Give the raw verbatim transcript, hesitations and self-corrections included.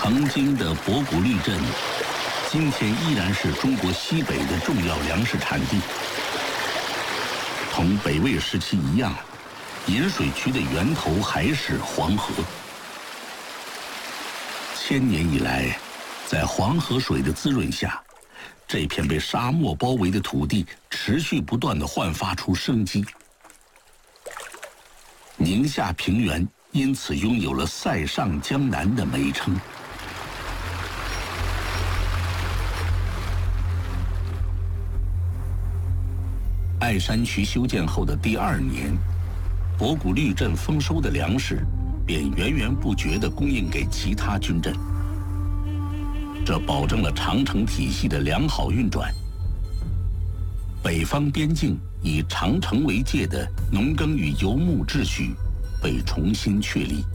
曾经的博古绿镇，今天依然是中国西北的重要粮食产地。同北魏时期一样，引水渠的源头还是黄河。千年以来，在黄河水的滋润下，这片被沙漠包围的土地持续不断地焕发出生机。宁夏平原因此拥有了塞上江南的美称。爱山渠修建后的第二年，博古绿镇丰收的粮食便源源不绝地供应给其他军镇，这保证了长城体系的良好运转。北方边境以长城为界的农耕与游牧秩序被重新确立。